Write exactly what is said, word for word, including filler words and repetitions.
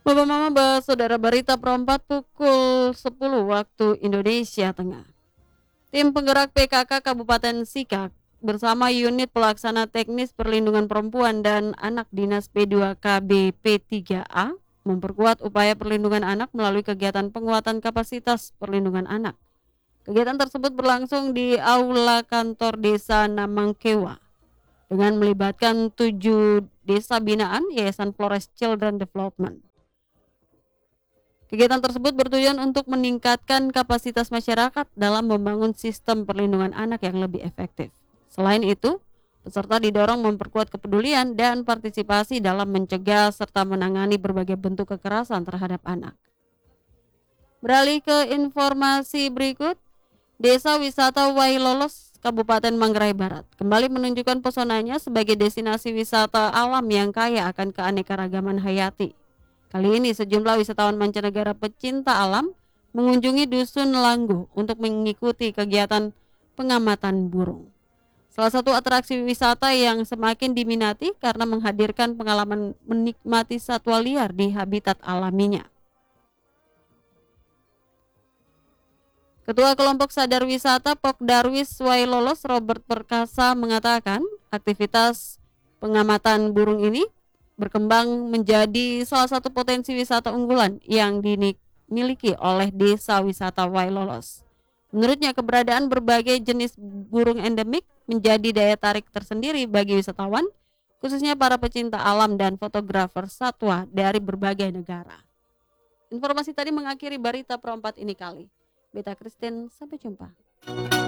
Bapak Mama Saudara Berita Perempat pukul sepuluh waktu Indonesia Tengah. Tim penggerak P K K Kabupaten Sikak bersama unit pelaksana teknis perlindungan perempuan dan anak Dinas P dua K B P tiga A memperkuat upaya perlindungan anak melalui kegiatan penguatan kapasitas perlindungan anak. Kegiatan tersebut berlangsung di Aula Kantor Desa Namangkewa dengan melibatkan tujuh desa binaan Yayasan Flores Children Development. Kegiatan tersebut bertujuan untuk meningkatkan kapasitas masyarakat dalam membangun sistem perlindungan anak yang lebih efektif. Selain itu, peserta didorong memperkuat kepedulian dan partisipasi dalam mencegah serta menangani berbagai bentuk kekerasan terhadap anak. Beralih ke informasi berikut, Desa Wisata Wailolos, Kabupaten Manggarai Barat, kembali menunjukkan pesonanya sebagai destinasi wisata alam yang kaya akan keanekaragaman hayati. Kali ini sejumlah wisatawan mancanegara pecinta alam mengunjungi Dusun Langguh untuk mengikuti kegiatan pengamatan burung. Salah satu atraksi wisata yang semakin diminati karena menghadirkan pengalaman menikmati satwa liar di habitat alaminya. Ketua Kelompok Sadar Wisata Pokdarwis Wailolos Robert Perkasa mengatakan aktivitas pengamatan burung ini berkembang menjadi salah satu potensi wisata unggulan yang dimiliki oleh Desa Wisata Wailolos. Menurutnya, keberadaan berbagai jenis burung endemik menjadi daya tarik tersendiri bagi wisatawan, khususnya para pecinta alam dan fotografer satwa dari berbagai negara. Informasi tadi mengakhiri Berita Perempat ini kali. Beta Christine, sampai jumpa.